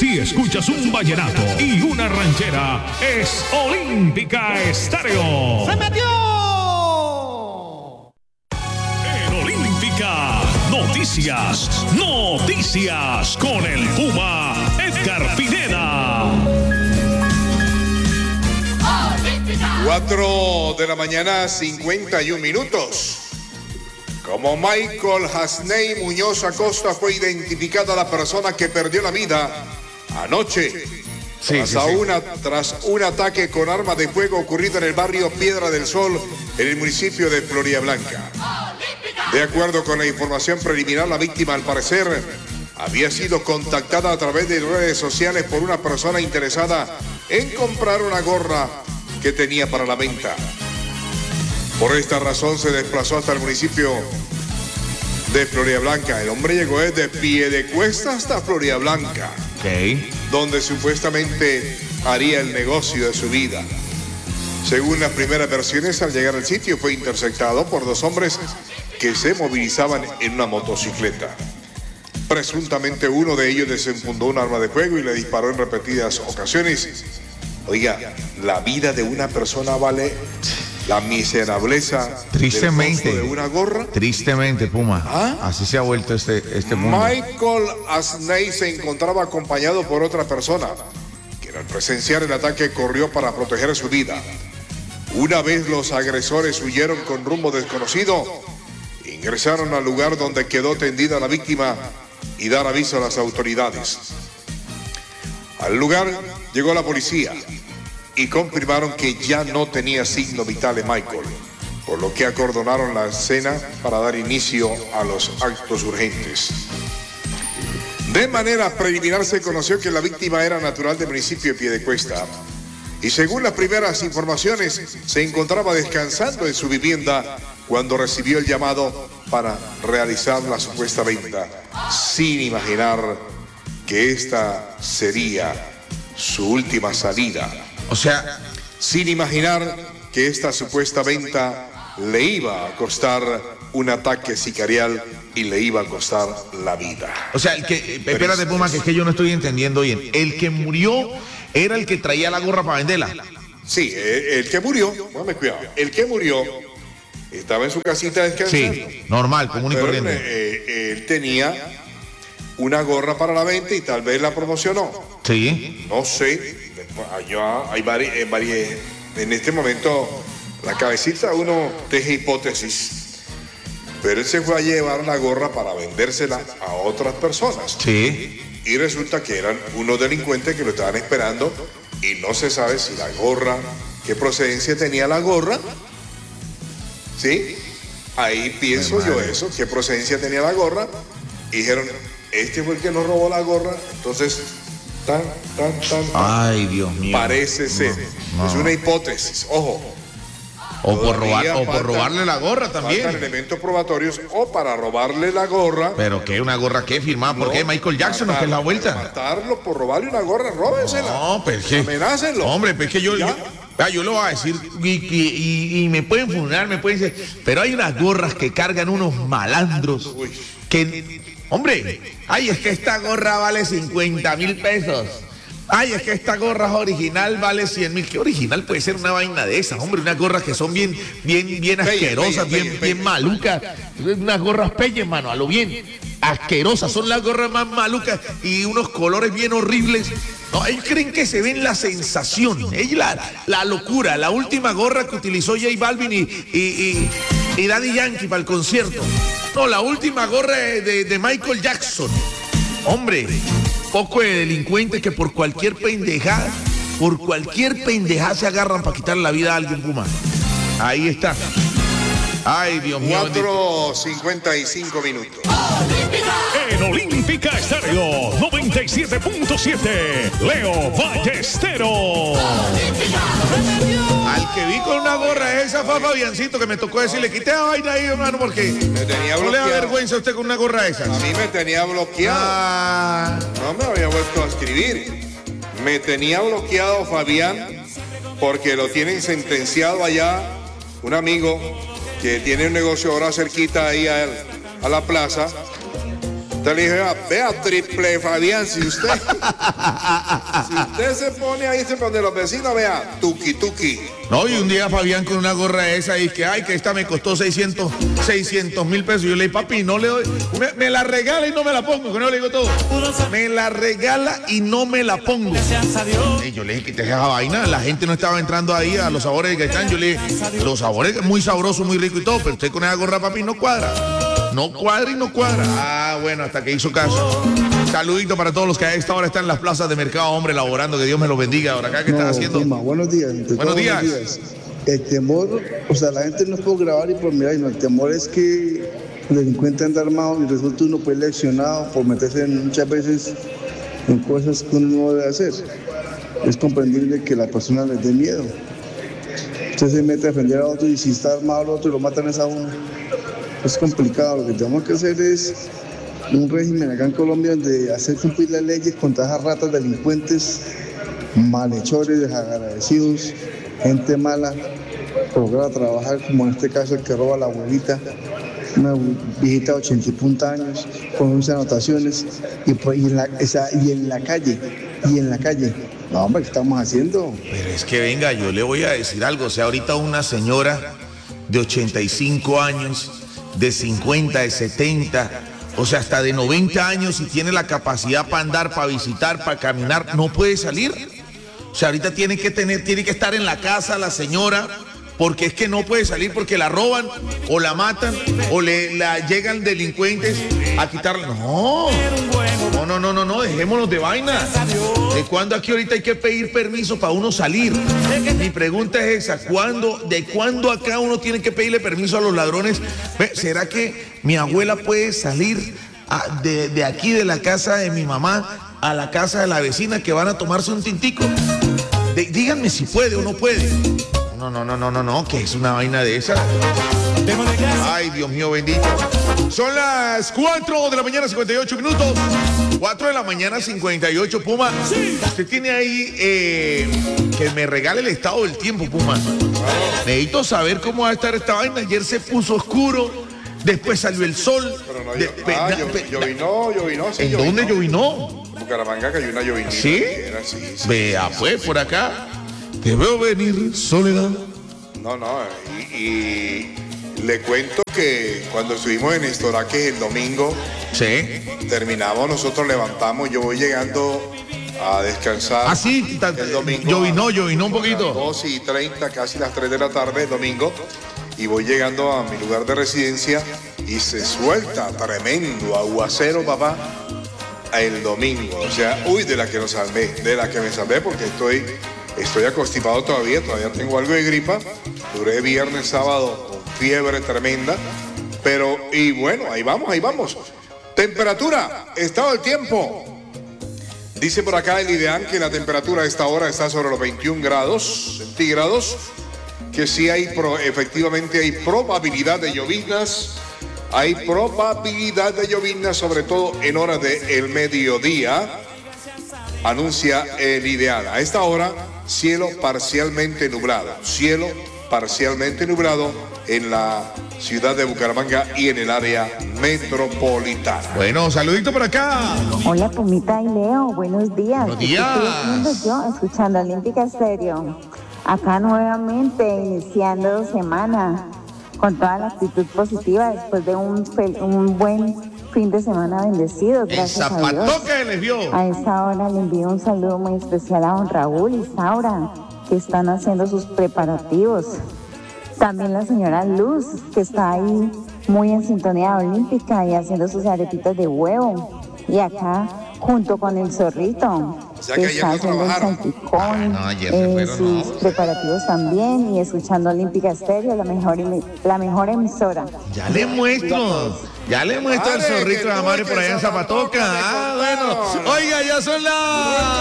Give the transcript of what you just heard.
Si escuchas un vallenato y una ranchera, es Olímpica Estéreo. ¡Se metió! En Olímpica, noticias con el Puma Edgar Pineda. 4 de la mañana, 51 minutos. Como Michael Hasney Muñoz Acosta fue identificada la persona que perdió la vida anoche tras un ataque con arma de fuego ocurrido en el barrio Piedra del Sol, en el municipio de Floridablanca. De acuerdo con la información preliminar, la víctima al parecer había sido contactada a través de redes sociales por una persona interesada en comprar una gorra que tenía para la venta. Por esta razón se desplazó hasta el municipio de Floridablanca. El hombre llegó desde Piedecuesta hasta Floridablanca, donde supuestamente haría el negocio de su vida. Según las primeras versiones, al llegar al sitio fue interceptado por dos hombres que se movilizaban en una motocicleta. Presuntamente uno de ellos desenfundó un arma de fuego y le disparó en repetidas ocasiones. Oiga, la vida de una persona vale la miserableza tristemente del costo de una gorra. Tristemente, Puma. Así se ha vuelto este mundo. Michael Asney se encontraba acompañado por otra persona, que al presenciar el ataque corrió para proteger su vida. Una vez los agresores huyeron con rumbo desconocido, ingresaron al lugar donde quedó tendida la víctima y dar aviso a las autoridades. Al lugar llegó la policía y confirmaron que ya no tenía signo vital en Michael, por lo que acordonaron la escena para dar inicio a los actos urgentes. De manera preliminar se conoció que la víctima era natural del municipio de Piedecuesta y según las primeras informaciones se encontraba descansando en su vivienda cuando recibió el llamado para realizar la supuesta venta, sin imaginar que esta sería su última salida. O sea, sin imaginar que esta supuesta venta le iba a costar un ataque sicarial y le iba a costar la vida. O sea, espérate, Puma, que es que yo no estoy entendiendo bien. El que murió era el que traía la gorra para venderla. Sí, el que murió, póngame cuidado, el que murió estaba en su casita descansando. Sí, normal, común y corriente. Él tenía una gorra para la venta y tal vez la promocionó. Sí. No sé. Allá hay varias, en este momento la cabecita uno teje hipótesis, pero él se fue a llevar la gorra para vendérsela a otras personas. Sí. Y resulta que eran unos delincuentes que lo estaban esperando y no se sabe si la gorra, qué procedencia tenía la gorra. ¿Sí? Ahí pienso yo eso, qué procedencia tenía la gorra. Y dijeron, este fue el que nos robó la gorra, entonces... Ay, Dios mío. Parece ser. No. Es una hipótesis, ojo. O por robarle la gorra también. Faltan elementos probatorios o para robarle la gorra. ¿Pero qué? ¿Una gorra qué? ¿Firmada por qué? ¿Michael Jackson o qué es la vuelta? Matarlo por robarle una gorra, róbensela. No, pero es que... Amenácenlo. Hombre, pero es que yo lo voy a decir y me pueden funar, me pueden decir, pero hay unas gorras que cargan unos malandros que... Hombre, ay, es que esta gorra vale 50,000 pesos. Ay, es que esta gorra original vale 100,000. ¿Qué original puede ser una vaina de esas? Hombre, unas gorras que son bien asquerosas, bien malucas. Unas gorras peyes, mano, a lo bien. Asquerosas, son las gorras más malucas y unos colores bien horribles. No, ellos creen que se ven la sensación, la locura, la última gorra que utilizó J Balvin y Daddy Yankee para el concierto. No, la última gorra de Michael Jackson. Hombre, poco de delincuentes que por cualquier pendejada se agarran para quitar la vida a alguien, Puma. Ahí está. Ay, Dios mío. 4:55 minutos. En Olímpica Estéreo 97.7, Leo Ballesteros. Al que vi con una gorra esa fue Fabiancito, que me tocó decirle, quité la vaina ahí, hermano, porque me tenía no le da vergüenza a usted con una gorra esa. A mí me tenía bloqueado. No me había vuelto a escribir. Me tenía bloqueado Fabián porque lo tienen sentenciado allá un amigo que tiene un negocio ahora cerquita ahí a la plaza. Te le dije, vea, triple Fabián, si usted se pone ahí donde los vecinos, vea, tuki. No, y un día Fabián con una gorra esa y que, que esta me costó 600,000 pesos. Yo le dije, papi, no le doy, me la regala y no me la pongo, que no le digo todo. Me la regala y no me la pongo. Y yo le dije, quítese esa vaina, la gente no estaba entrando ahí a los sabores que están. Yo le dije, los sabores muy sabrosos, muy rico y todo, pero usted con esa gorra, papi, no cuadra. No cuadra. Ah, bueno, hasta que hizo caso. Saludito para todos los que a esta hora están en las plazas de mercado, hombre, laborando. Que Dios me los bendiga. Ahora acá, ¿qué están haciendo? Buenos días. Buenos días. El temor, o sea, la gente no puede grabar y por mirar, no, el temor es que el delincuente anda armado y resulta uno pues leccionado por meterse muchas veces en cosas que uno no debe hacer. Es comprendible que la persona les dé miedo. Usted se mete a defender a otro y si está armado al otro lo matan a uno. Es complicado. Lo que tenemos que hacer es un régimen acá en Colombia donde hacer cumplir las leyes contra esas ratas delincuentes, malhechores, desagradecidos, gente mala, lograr trabajar, como en este caso el que roba a la abuelita, una viejita de 80 y punta años, con 11 anotaciones, y en la calle. No, hombre, ¿qué estamos haciendo? Pero es que venga, yo le voy a decir algo. O sea, ahorita una señora de 85 años, de 50, de 70, o sea, hasta de 90 años, y tiene la capacidad para andar, para visitar, para caminar, no puede salir. O sea, ahorita tiene que estar en la casa la señora, porque es que no puede salir porque la roban o la matan o llegan delincuentes a quitarla. No, dejémonos de vaina. ¿De cuándo aquí ahorita hay que pedir permiso para uno salir? Mi pregunta es esa, ¿de cuándo acá uno tiene que pedirle permiso a los ladrones? ¿Será que mi abuela puede salir de aquí, de la casa de mi mamá, a la casa de la vecina que van a tomarse un tintico? Díganme si puede o no puede. No, que es una vaina de esa. Ay, Dios mío bendito. Son las 4 de la mañana, 58 minutos. 4 de la mañana, 58, Puma. Usted tiene ahí que me regale el estado del tiempo, Puma. Necesito saber cómo va a estar esta vaina. Ayer se puso oscuro, después salió el sol. Pero no, llovinó. ¿En dónde llovinó? Bucaramanga cayó una llovinita. ¿Sí? Sí. Vea, pues, por acá. Te veo venir, Soledad. No, y le cuento que cuando estuvimos en Estoraque el domingo, sí, terminamos, nosotros levantamos, yo voy llegando a descansar. Ah, sí, el domingo. Llovinó un poquito. 2:30, casi las 3 de la tarde el domingo, y voy llegando a mi lugar de residencia y se suelta tremendo aguacero, papá, el domingo. O sea, de la que me salvé porque estoy acostipado todavía tengo algo de gripa. Duré viernes, sábado con fiebre tremenda. Pero, y bueno, ahí vamos. Temperatura, estado del tiempo. Dice por acá el IDEAN que la temperatura a esta hora está sobre los 21 grados centígrados. Que sí efectivamente hay probabilidad de lloviznas. Hay probabilidad de lloviznas, sobre todo en horas del mediodía. Anuncia el IDEAN. A esta hora, cielo parcialmente nublado en la ciudad de Bucaramanga y en el área metropolitana. Bueno, saludito por acá. Hola, Pumita y Leo, buenos días. Buenos días. Yo escuchando Olímpica Estéreo. Acá nuevamente iniciando semana con toda la actitud positiva después de un buen fin de semana bendecido, gracias a Dios. Que les dio. A esta hora le envío un saludo muy especial a don Raúl y Saura, que están haciendo sus preparativos. También la señora Luz, que está ahí muy en sintonía olímpica y haciendo sus arepitas de huevo. Y acá, junto con el zorrito, O sea que está haciendo el salpicón, sus preparativos también, y escuchando Olímpica Estéreo, la mejor emisora. Ya le muestro al zorrito de la madre por allá en Zapatoca. Bueno. Oiga, ya son las